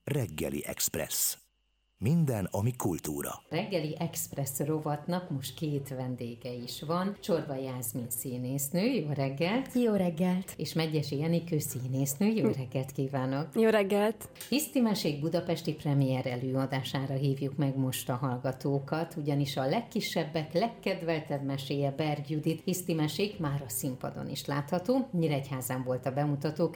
Reggeli Express. Minden, ami kultúra. Reggeli Express rovatnak most két vendége is van. Csorba Jászmin színésznő, jó reggelt! Jó reggelt! És Medgyessy Enikő színésznő, jó reggelt kívánok! Jó reggelt! Hisztimesék budapesti premier előadására hívjuk meg most a hallgatókat, ugyanis a legkisebbek legkedveltebb meséje Berg Judit Hisztimesék már a színpadon is látható. Nyíregyházán volt a bemutató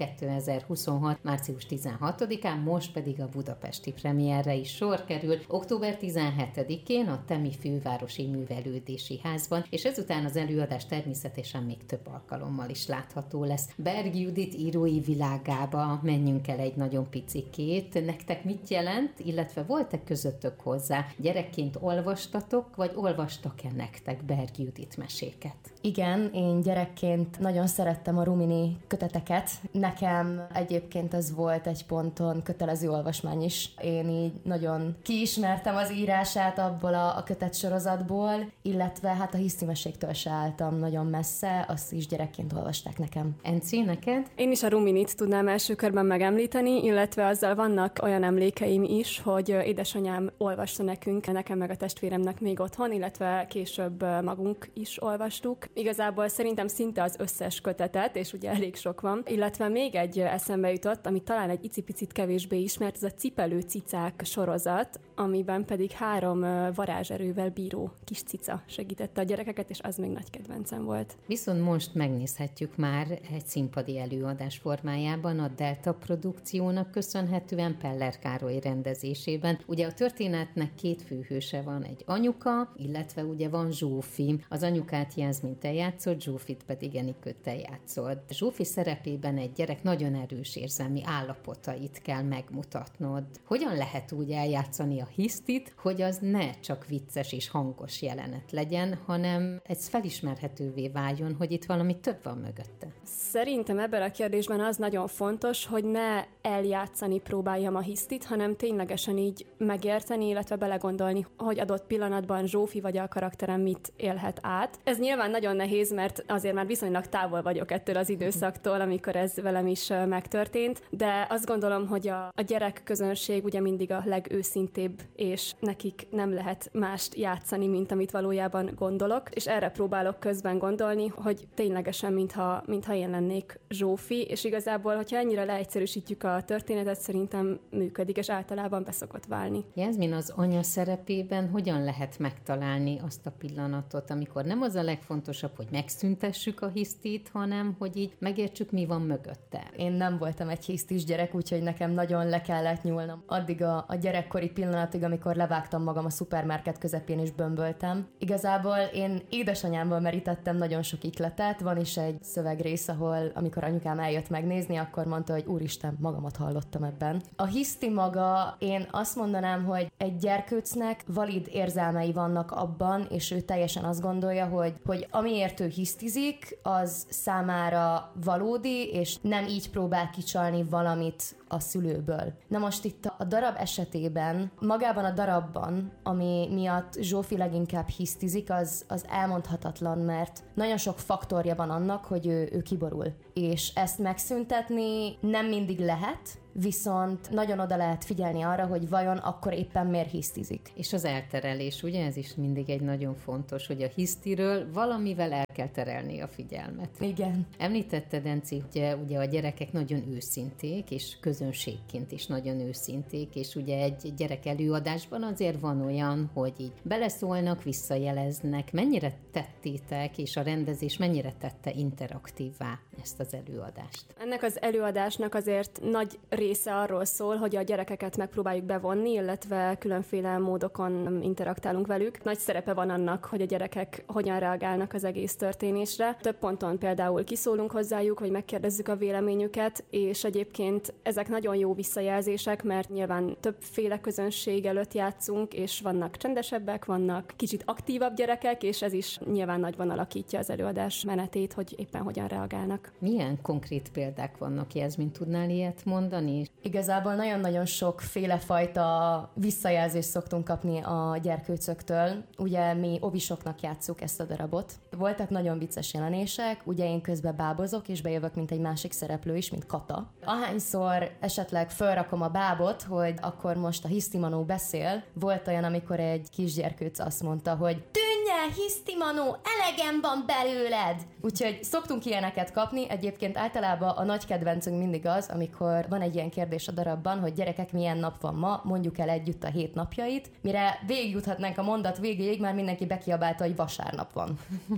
2026. március 16-án, most pedig a budapesti premierre is sor kerül október 17-én a Temi Fővárosi Művelődési Házban, és ezután az előadás természetesen még több alkalommal is látható lesz. Berg Judit írói világába menjünk el egy nagyon picikét. Nektek mit jelent, illetve volt-e közöttök hozzá? Gyerekként olvastatok, vagy olvastak-e nektek Berg Judit meséket? Igen, én gyerekként nagyon szerettem a Rumini köteteket. Nekem egyébként ez volt egy ponton kötelező olvasmány is. Én így nagyon kiismertem az írását abból a kötetsorozatból, illetve hát a hisztimeségtől se álltam nagyon messze, azt is gyerekként olvasták nekem. Enci, neked? Én is a Ruminit tudnám első körben megemlíteni, illetve azzal vannak olyan emlékeim is, hogy édesanyám olvasta nekünk, nekem meg a testvéremnek még otthon, illetve később magunk is olvastuk. Igazából szerintem szinte az összes kötetet, és ugye elég sok van, illetve még egy eszembe jutott, ami talán egy icipicit kevésbé ismert, ez a Cipelő cicák sorozat, amiben pedig 3 varázserővel bíró kis cica segítette a gyerekeket, és az még nagy kedvencem volt. Viszont most megnézhetjük már egy színpadi előadás formájában a Delta produkciónak köszönhetően Peller Károly rendezésében. Ugye a történetnek 2 főhőse van, egy anyuka, illetve ugye van Zsófi. Az anyukát Jászmin te játszott, Zsófit pedig Enikő te játszott. Zsófi szerepében egy gyerek nagyon erős érzelmi állapotait kell megmutatnod. Hogyan lehet úgy eljátszani a hisztit, hogy az ne csak vicces és hangos jelenet legyen, hanem ez felismerhetővé váljon, hogy itt valami több van mögötte? Szerintem ebben a kérdésben az nagyon fontos, hogy ne eljátszani próbáljam a hisztit, hanem ténylegesen így megérteni, illetve belegondolni, hogy adott pillanatban Zsófi vagy a karakterem mit élhet át. Ez nyilván nagyon nehéz, mert azért már viszonylag távol vagyok ettől az időszaktól, amikor ez velem is megtörtént, de azt gondolom, hogy a gyerekközönség ugye mindig a legőszintébb, és nekik nem lehet mást játszani, mint amit valójában gondolok, és erre próbálok közben gondolni, hogy ténylegesen, mintha én lennék Zsófi, és igazából, hogyha ennyire leegyszerűsítjük a történetet, szerintem működik, és általában beszokott válni. Jászmin, az anya szerepében hogyan lehet megtalálni azt a pillanatot, amikor nem az a legfontosabb, hogy megszüntessük a hisztit, hanem hogy így megértsük, mi van mögötte? Én nem voltam egy hisztis gyerek, úgyhogy nekem nagyon le kellett nyúlnom. Addig a gyerekkori pillanatig, amikor levágtam magam a szupermarket közepén és bömböltem. Igazából én édesanyámból merítettem nagyon sok ikletet, van is egy szövegrész, ahol amikor anyukám eljött megnézni, akkor mondta, hogy úristen, magamat hallottam ebben. A hiszti maga, én azt mondanám, hogy egy gyerkőcnek valid érzelmei vannak abban, és ő teljesen azt gondolja, hogy amiért ő hisztizik, az számára valódi, és nem így próbál kicsalni valamit a szülőből. Na most itt a darab esetében, magában a darabban, ami miatt Zsófi leginkább hisztizik, az elmondhatatlan, mert nagyon sok faktorja van annak, hogy ő kiborul. És ezt megszüntetni nem mindig lehet, viszont nagyon oda lehet figyelni arra, hogy vajon akkor éppen miért hisztizik. És az elterelés, ugye ez is mindig egy nagyon fontos, hogy a hisztiről valamivel el kell terelni a figyelmet. Igen. Említetted, Enci, hogy ugye a gyerekek nagyon őszinték, és közönségként is nagyon őszinték, és ugye egy gyerek előadásban azért van olyan, hogy így beleszólnak, visszajeleznek. Mennyire tettétek, és a rendezés mennyire tette interaktívvá ezt az előadást? Ennek az előadásnak azért nagy része arról szól, hogy a gyerekeket megpróbáljuk bevonni, illetve különféle módokon interaktálunk velük. Nagy szerepe van annak, hogy a gyerekek hogyan reagálnak az egész történésre. Több ponton például kiszólunk hozzájuk, vagy megkérdezzük a véleményüket, és egyébként ezek nagyon jó visszajelzések, mert nyilván többféle közönség előtt játszunk, és vannak csendesebbek, vannak kicsit aktívabb gyerekek, és ez is nyilván nagyban alakítja az előadás menetét, hogy éppen hogyan reagálnak. Milyen konkrét példák vannak, Jászmin, tudnál ilyet mondani? játszani. Igazából nagyon-nagyon sokféle fajta visszajelzést szoktunk kapni a gyerkőcöktől. Ugye mi ovisoknak játsszuk ezt a darabot. Voltak nagyon vicces jelenések, ugye én közben bábozok, és bejövök, mint egy másik szereplő is, mint Kata. Ahányszor esetleg felrakom a bábot, hogy akkor most a Hisztimanó beszél, volt olyan, amikor egy kisgyerkőc azt mondta, hogy tűnj, Hisztimanó, elegem van belőled! Úgyhogy szoktunk ilyeneket kapni, egyébként általában a nagy kedvencünk mindig az, amikor van egy ilyen kérdés a darabban, hogy gyerekek, milyen nap van ma, mondjuk el együtt a 7 napjait, mire végigjuthatnánk a mondat végéig, már mindenki bekiabálta, hogy vasárnap van.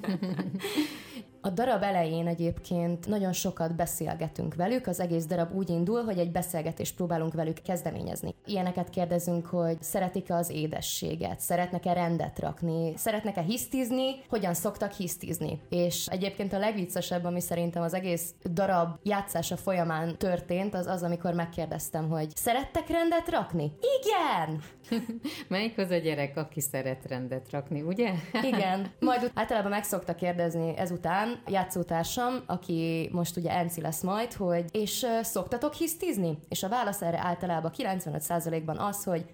A darab elején egyébként nagyon sokat beszélgetünk velük, az egész darab úgy indul, hogy egy beszélgetést próbálunk velük kezdeményezni. Ilyeneket kérdezünk, hogy szeretik-e az édességet, szeretnek-e rendet rakni, szeretnek-e hisztizni, hogyan szoktak hisztizni. És egyébként a legviccesebb, ami szerintem az egész darab játszása folyamán történt, az, amikor megkérdeztem, hogy szerettek rendet rakni? Igen! Melyik az a gyerek, aki szeret rendet rakni, ugye? Igen. Majd általában meg szokta kérdezni ezután játszótársam, aki most ugye Enci lesz majd, hogy és szoktatok hisztizni? És a válasz erre általában 95%-ban az, hogy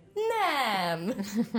nem!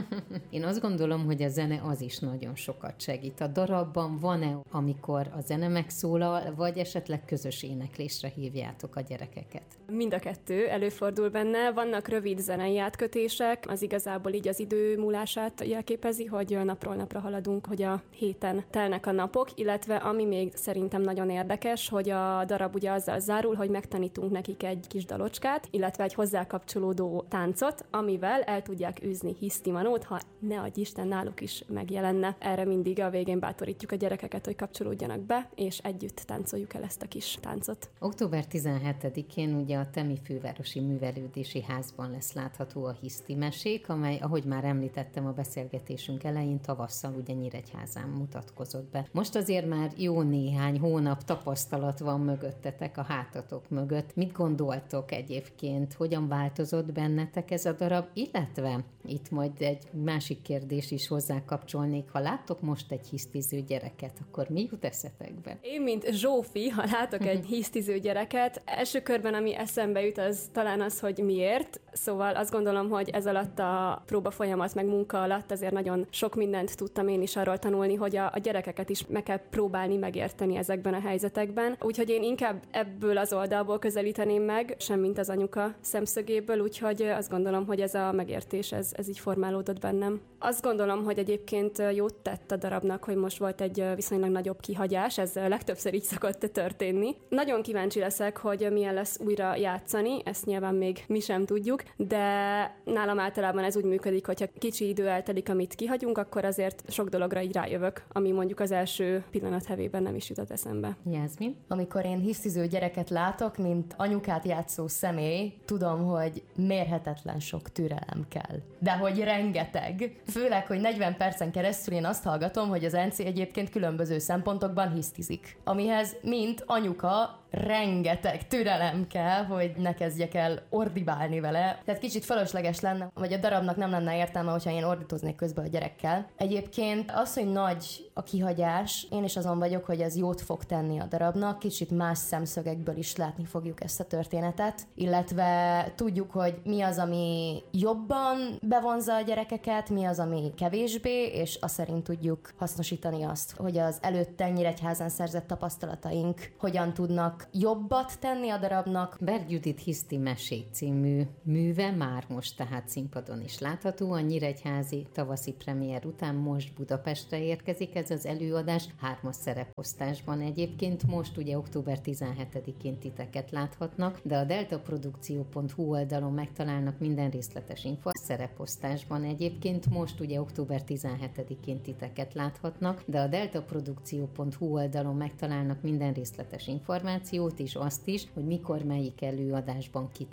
Én azt gondolom, hogy a zene az is nagyon sokat segít. A darabban van-e, amikor a zene megszólal, vagy esetleg közös éneklésre hívjátok a gyerekeket? Mind a kettő előfordul benne, vannak rövid zenei átkötések, az igazából így az idő múlását jelképezi, hogy napról napra haladunk, hogy a héten telnek a napok, illetve ami még szerintem nagyon érdekes, hogy a darab ugye azzal zárul, hogy megtanítunk nekik egy kis dalocskát, illetve egy hozzá kapcsolódó táncot, amivel el tudják űzni Hisztimanót, ha ne adj Isten náluk is megjelenne. Erre mindig a végén bátorítjuk a gyerekeket, hogy kapcsolódjanak be, és együtt táncoljuk el ezt a kis táncot. Október 17-én ugye a Temi Fővárosi Művelődési Házban lesz látható a Hiszti mesék, amely, ahogy már említettem a beszélgetésünk elején, tavasszal ugye Nyíregyházán mutatkozott be. Most azért már jó néhány hónap tapasztalat van mögöttetek, a hátatok mögött. Mit gondoltok egyébként? Hogyan változott bennetek ez a darab? Illetve itt majd egy másik kérdés is hozzá kapcsolnék. Ha láttok most egy hisztiző gyereket, akkor mi jut eszetekbe? Én, mint Zsófi, ha látok egy hisztiző gyereket, első körben, ami eszembe jut, az talán az, hogy miért. Szóval azt gondolom, hogy ez alatt a próba folyamat meg munka alatt azért nagyon sok mindent tudtam én is arról tanulni, hogy a gyerekeket is meg kell próbálni megérteni ezekben a helyzetekben. Úgyhogy én inkább ebből az oldalból közelíteném meg, sem mint az anyuka szemszögéből, úgyhogy azt gondolom, hogy ez a megértés, ez így formálódott bennem. Azt gondolom, hogy egyébként jót tett a darabnak, hogy most volt egy viszonylag nagyobb kihagyás, ez legtöbbször így szokott történni. Nagyon kíváncsi leszek, hogy milyen lesz újra játszani, ezt nyilván még mi sem tudjuk, de nálam általában ez úgy működik, hogyha kicsi idő eltelik, amit kihagyunk, akkor azért sok dologra így rájövök, ami mondjuk az első pillanat hevében nem is jutott eszembe. Jászmin? Amikor én hisztiző gyereket látok, mint anyukát játszó személy, tudom, hogy mérhetetlen sok türelem kell. De hogy rengeteg. Főleg, hogy 40 percen keresztül én azt hallgatom, hogy az Enci egyébként különböző szempontokban hisztizik. Amihez, mint anyuka, rengeteg türelem kell, hogy ne kezdjek el ordibálni vele. Tehát kicsit fölösleges lenne, vagy a darabnak nem lenne értelme, hogyha én ordítoznék közben a gyerekkel. Egyébként az, hogy nagy a kihagyás, én is azon vagyok, hogy ez jót fog tenni a darabnak, kicsit más szemszögekből is látni fogjuk ezt a történetet, illetve tudjuk, hogy mi az, ami jobban bevonza a gyerekeket, mi az, ami kevésbé, és azt szerint tudjuk hasznosítani azt, hogy az előtte Nyíregyházán szerzett tapasztalataink hogyan tudnak jobbat tenni a darabnak. Berg Judit Hiszti mesék című műve már most tehát színpadon is látható. A nyíregyházi tavaszi premier után most Budapestre érkezik ez az előadás, 3 szereposztásban egyébként. Most ugye október 17-én titeket láthatnak, de a deltaprodukció.hu oldalon megtalálnak minden részletes info. Szereposztásban egyébként most ugye október 17-én titeket láthatnak, de a deltaprodukció.hu oldalon megtalálnak minden részletes információt, és azt is, hogy mikor melyik előadásban kit